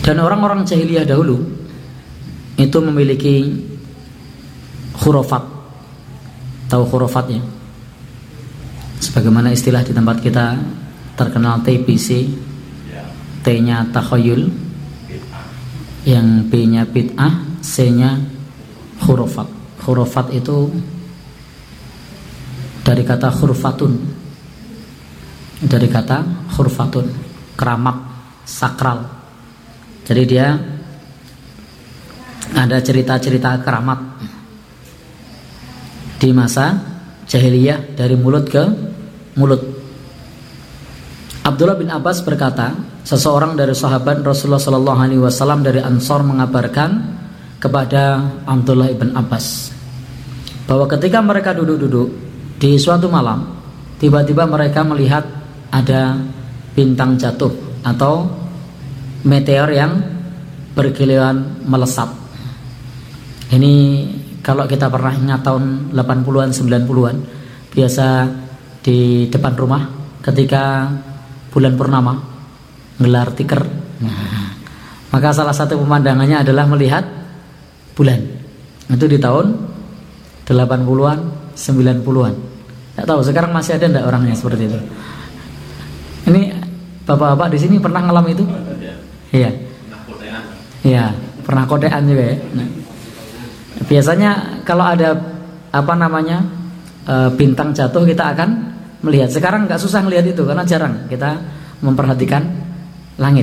Dan orang-orang jahiliyah dahulu itu memiliki khurafat. Tahu khurafatnya? Sebagaimana istilah di tempat kita terkenal TPC, T-nya takhayul, yang B-nya bid'ah, C-nya khurafat. Khurafat itu dari kata khurfatun, dari kata khurfatun, keramat, sakral. Jadi dia ada cerita-cerita keramat di masa jahiliyah dari mulut ke mulut. Abdullah bin Abbas berkata, seseorang dari sahabat Rasulullah Sallallahu Alaihi Wasallam dari Ansor mengabarkan kepada Abdullah bin Abbas bahwa ketika mereka duduk-duduk di suatu malam, tiba-tiba mereka melihat ada bintang jatuh atau meteor yang berkilauan melesat. Ini kalau kita pernah ingat tahun 80-an 90-an, biasa di depan rumah ketika bulan purnama gelar tikar. Maka salah satu pemandangannya adalah melihat bulan. Itu di tahun 80-an 90-an. Enggak tahu sekarang masih ada enggak orangnya seperti itu. Ini bapak-bapak di sini pernah ngalami itu? Iya. Iya, pernah kodean juga ya. Nah, biasanya kalau ada bintang jatuh kita akan melihat. Sekarang nggak susah melihat itu karena jarang kita memperhatikan langit.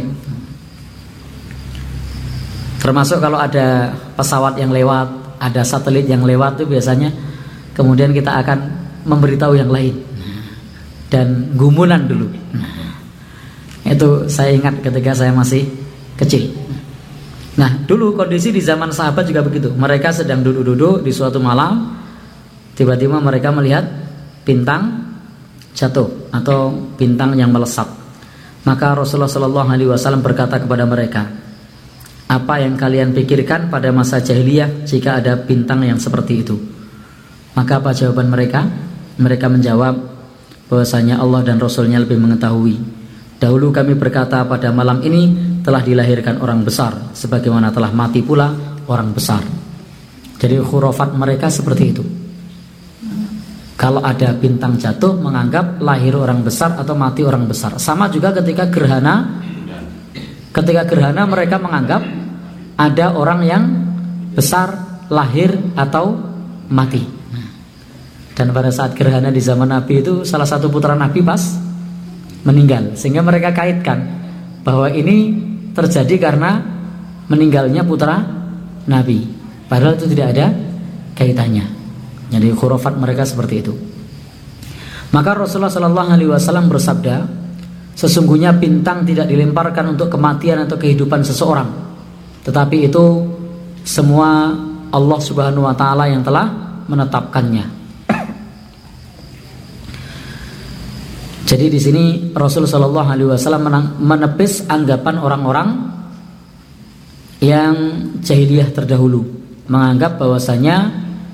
Termasuk kalau ada pesawat yang lewat, ada satelit yang lewat itu biasanya kemudian kita akan memberitahu yang lain dan gumunan dulu. Itu saya ingat ketika saya masih kecil. Nah, dulu kondisi di zaman sahabat juga begitu. Mereka sedang duduk-duduk di suatu malam, tiba-tiba mereka melihat bintang jatuh atau bintang yang melesat. Maka Rasulullah Shallallahu Alaihi Wasallam berkata kepada mereka, apa yang kalian pikirkan pada masa jahiliyah jika ada bintang yang seperti itu? Maka apa jawaban mereka? Mereka menjawab bahwasanya Allah dan Rasulnya lebih mengetahui. Dahulu kami berkata pada malam ini telah dilahirkan orang besar, sebagaimana telah mati pula orang besar. Jadi khurafat mereka seperti itu. Kalau ada bintang jatuh menganggap lahir orang besar atau mati orang besar. Sama juga ketika gerhana. Ketika gerhana mereka menganggap ada orang yang besar lahir atau mati. Dan pada saat gerhana di zaman Nabi itu salah satu putra Nabi pas meninggal, sehingga mereka kaitkan bahwa ini terjadi karena meninggalnya putra Nabi, padahal itu tidak ada kaitannya. Jadi khurafat mereka seperti itu. Maka Rasulullah Shallallahu Alaihi Wasallam bersabda, sesungguhnya bintang tidak dilemparkan untuk kematian atau kehidupan seseorang, tetapi itu semua Allah Subhanahu Wa Taala yang telah menetapkannya. Jadi di sini Rasul Shallallahu Alaihi Wasallam menepis anggapan orang-orang yang jahiliyah terdahulu, menganggap bahwasanya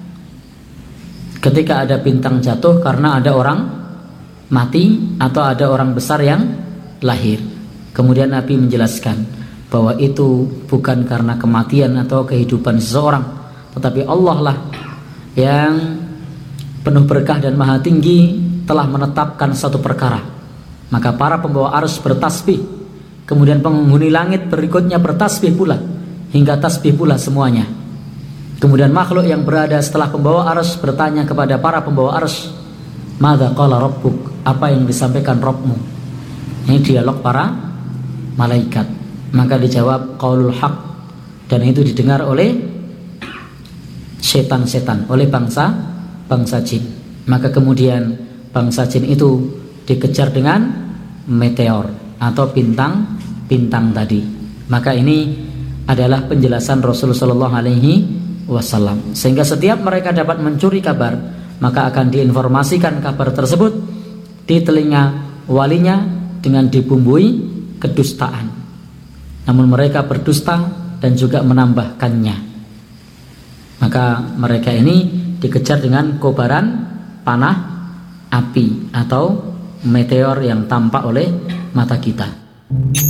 ketika ada bintang jatuh karena ada orang mati atau ada orang besar yang lahir. Kemudian Nabi menjelaskan bahwa itu bukan karena kematian atau kehidupan seseorang, tetapi Allah lah yang penuh berkah dan maha tinggi telah menetapkan satu perkara. Maka para pembawa arus bertasbih, kemudian penghuni langit berikutnya bertasbih pula, hingga tasbih pula semuanya. Kemudian makhluk yang berada setelah pembawa arus bertanya kepada para pembawa arus, madza qala rabbuk, apa yang disampaikan Rabbmu? Ini dialog para malaikat. Maka dijawab qaulul haq, dan itu didengar oleh setan-setan, oleh bangsa jin. Maka kemudian bangsa jin itu dikejar dengan meteor atau bintang tadi. Maka ini adalah penjelasan Rasulullah Shallallahu Alaihi Wasallam. Sehingga setiap mereka dapat mencuri kabar, maka akan diinformasikan kabar tersebut di telinga walinya dengan dibumbui kedustaan. Namun mereka berdusta dan juga menambahkannya. Maka mereka ini dikejar dengan kobaran panah api atau meteor yang tampak oleh mata kita.